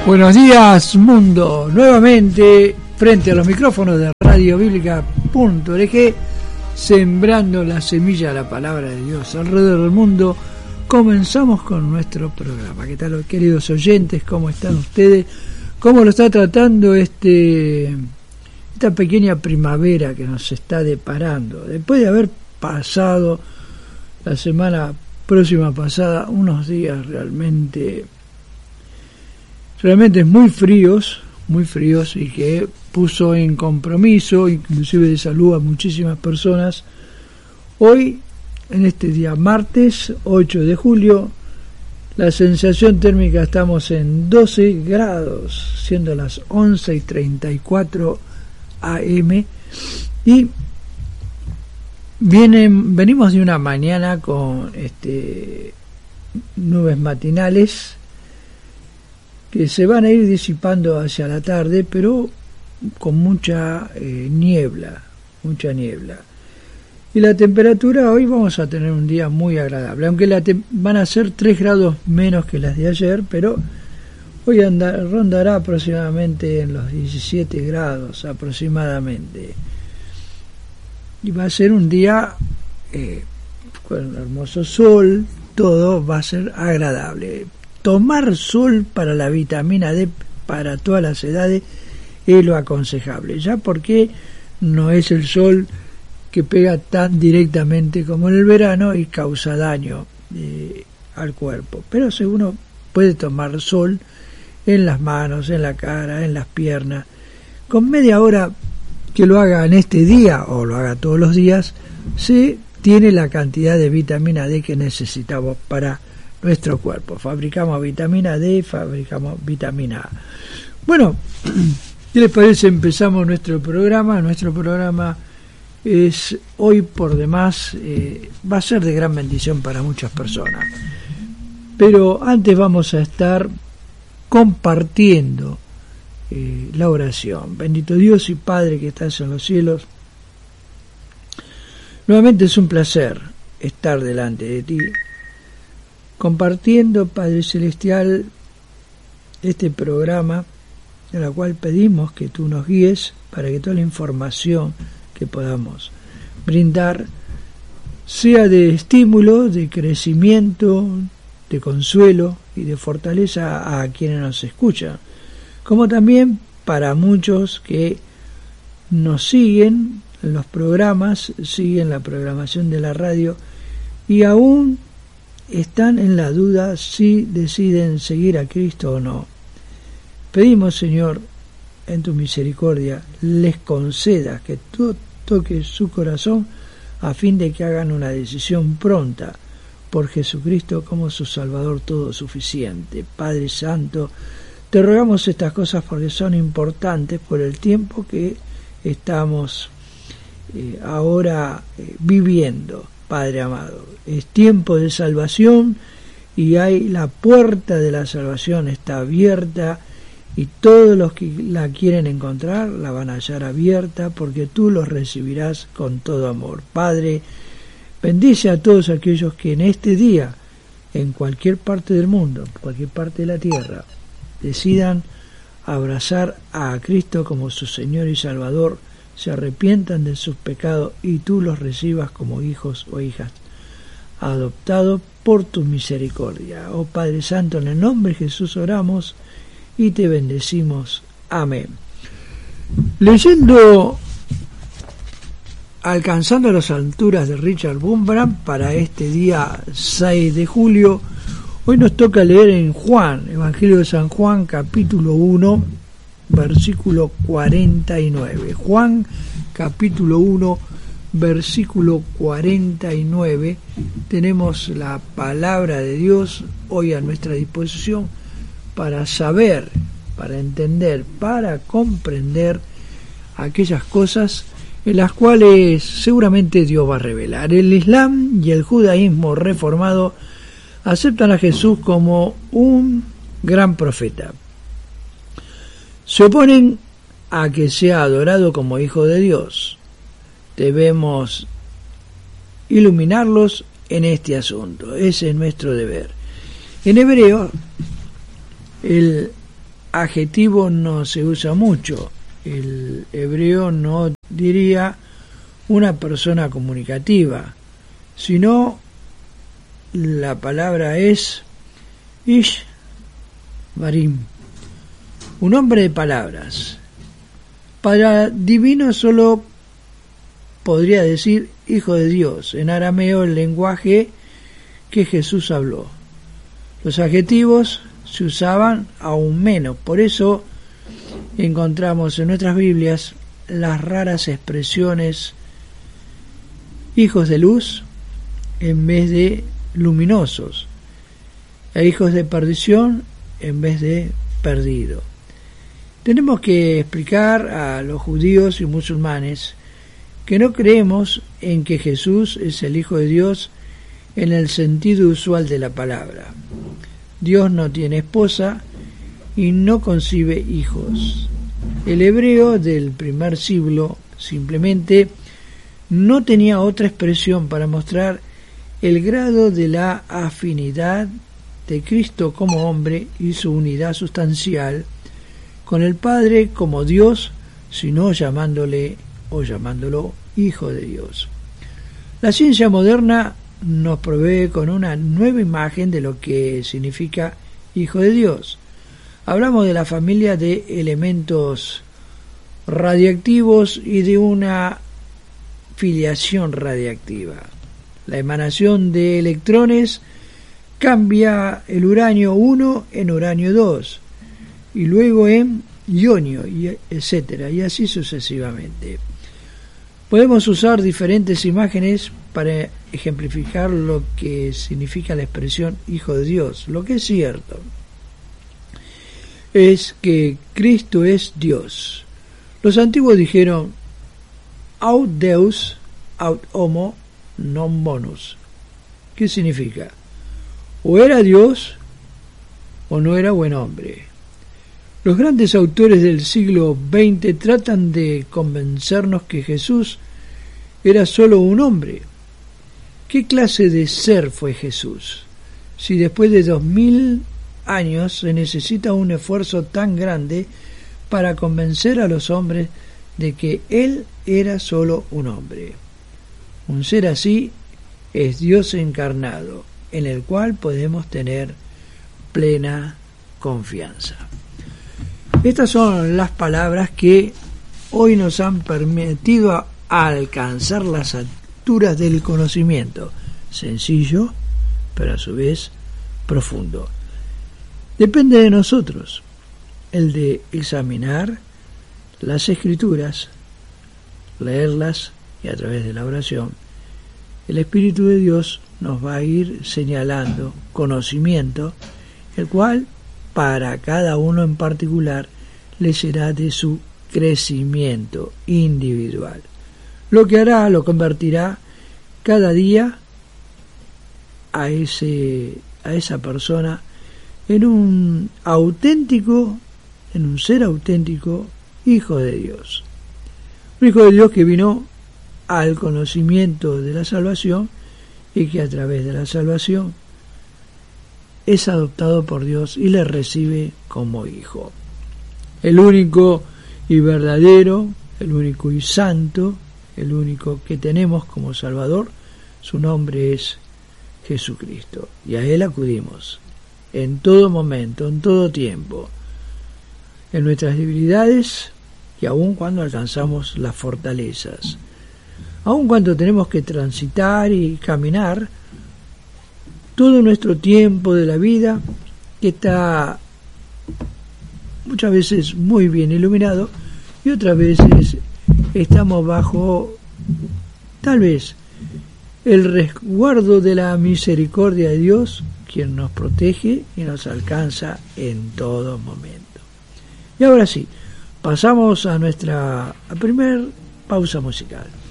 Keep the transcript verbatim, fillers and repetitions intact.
Buenos días, mundo. Nuevamente frente a los micrófonos de radio bíblica punto org, sembrando la semilla de la palabra de Dios alrededor del mundo. Comenzamos con nuestro programa. ¿Qué tal, queridos oyentes? ¿Cómo están ustedes? ¿Cómo lo está tratando este esta pequeña primavera que nos está deparando? Después de haber pasado la semana próxima pasada unos días realmente realmente muy fríos, muy fríos, y que puso en compromiso, inclusive de salud, a muchísimas personas. Hoy, en este día martes ocho de julio, la sensación térmica estamos en doce grados, siendo las once y treinta y cuatro a eme, y vienen, venimos de una mañana con este nubes matinales que se van a ir disipando hacia la tarde, pero con mucha eh, niebla, mucha niebla. Y la temperatura, hoy vamos a tener un día muy agradable, aunque la te- van a ser tres grados menos que las de ayer, pero hoy anda, rondará aproximadamente en los diecisiete grados aproximadamente. Y va a ser un día eh, con un hermoso sol, todo va a ser agradable. Tomar sol para la vitamina D para todas las edades es lo aconsejable, ya porque no es el sol que pega tan directamente como en el verano y causa daño eh, al cuerpo. Pero si uno puede tomar sol en las manos, en la cara, en las piernas, con media hora que lo haga en este día o lo haga todos los días, se tiene la cantidad de vitamina D que necesitamos para nuestro cuerpo. Fabricamos vitamina D, fabricamos vitamina A. Bueno, ¿qué les parece? Empezamos nuestro programa. Nuestro programa es hoy por demás, eh, va a ser de gran bendición para muchas personas. Pero antes vamos a estar compartiendo eh, la oración. Bendito Dios y Padre que estás en los cielos, nuevamente es un placer estar delante de ti, compartiendo, Padre Celestial, este programa, en el cual pedimos que tú nos guíes para que toda la información que podamos brindar sea de estímulo, de crecimiento, de consuelo y de fortaleza a quienes nos escuchan, como también para muchos que nos siguen en los programas, siguen la programación de la radio y aún están en la duda si deciden seguir a Cristo o no. Pedimos, Señor, en tu misericordia, les concedas que tú toques su corazón a fin de que hagan una decisión pronta por Jesucristo como su Salvador todo suficiente. Padre Santo, te rogamos estas cosas porque son importantes por el tiempo que estamos eh, ahora eh, viviendo. Padre amado, es tiempo de salvación y hay la puerta de la salvación está abierta y todos los que la quieren encontrar la van a hallar abierta porque tú los recibirás con todo amor. Padre, bendice a todos aquellos que en este día, en cualquier parte del mundo, en cualquier parte de la tierra, decidan abrazar a Cristo como su Señor y Salvador, se arrepientan de sus pecados y tú los recibas como hijos o hijas adoptados por tu misericordia. Oh Padre Santo, en el nombre de Jesús oramos y te bendecimos. Amén. Leyendo Alcanzando las alturas de Richard Wurmbrand para este día seis de julio, hoy nos toca leer en Juan, Evangelio de San Juan, capítulo uno, versículo cuarenta y nueve. Juan capítulo uno, versículo cuarenta y nueve. Tenemos la palabra de Dios hoy a nuestra disposición para saber, para entender, para comprender aquellas cosas en las cuales seguramente Dios va a revelar. El Islam y el judaísmo reformado aceptan a Jesús como un gran profeta. Se oponen a que sea adorado como Hijo de Dios. Debemos iluminarlos en este asunto. Ese es nuestro deber. En hebreo, el adjetivo no se usa mucho. El hebreo no diría una persona comunicativa, sino la palabra es Ish Barim, un hombre de palabras. Para divino solo podría decir hijo de Dios, en arameo el lenguaje que Jesús habló. Los adjetivos se usaban aún menos, por eso encontramos en nuestras Biblias las raras expresiones hijos de luz en vez de luminosos, e hijos de perdición en vez de perdido. Tenemos que explicar a los judíos y musulmanes que no creemos en que Jesús es el Hijo de Dios en el sentido usual de la palabra. Dios no tiene esposa y no concibe hijos. El hebreo del primer siglo simplemente no tenía otra expresión para mostrar el grado de la afinidad de Cristo como hombre y su unidad sustancial con el Padre como Dios, sino llamándole o llamándolo Hijo de Dios. La ciencia moderna nos provee con una nueva imagen de lo que significa Hijo de Dios. Hablamos de la familia de elementos radiactivos y de una filiación radiactiva. La emanación de electrones cambia el uranio uno en uranio dos y luego en ionio, y etcétera, y así sucesivamente. Podemos usar diferentes imágenes para ejemplificar lo que significa la expresión Hijo de Dios. Lo que es cierto es que Cristo es Dios. Los antiguos dijeron aut Deus, aut homo, non bonus. ¿Qué significa? O era Dios o no era buen hombre. Los grandes autores del siglo veinte tratan de convencernos que Jesús era solo un hombre. ¿Qué clase de ser fue Jesús? Si después de dos mil años se necesita un esfuerzo tan grande para convencer a los hombres de que Él era solo un hombre. Un ser así es Dios encarnado, en el cual podemos tener plena confianza. Estas son las palabras que hoy nos han permitido a alcanzar las alturas del conocimiento, sencillo, pero a su vez profundo. Depende de nosotros el de examinar las Escrituras, leerlas y a través de la oración, el Espíritu de Dios nos va a ir señalando conocimiento, el cual para cada uno en particular le será de su crecimiento individual. Lo que hará, lo convertirá cada día a ese a esa persona en un auténtico, en un ser auténtico, hijo de Dios. Un hijo de Dios que vino al conocimiento de la salvación y que a través de la salvación es adoptado por Dios y le recibe como hijo. El único y verdadero, el único y santo, el único que tenemos como Salvador, su nombre es Jesucristo. Y a Él acudimos en todo momento, en todo tiempo, en nuestras debilidades y aun cuando alcanzamos las fortalezas. Aun cuando tenemos que transitar y caminar todo nuestro tiempo de la vida, que está muchas veces muy bien iluminado y otras veces estamos bajo tal vez el resguardo de la misericordia de Dios, quien nos protege y nos alcanza en todo momento. Y ahora sí, pasamos a nuestra primer pausa musical.